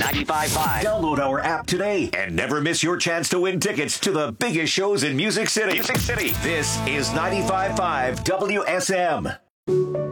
95.5. Download our app today and never miss your chance to win tickets to the biggest shows in Music City. This is 95.5 WSM.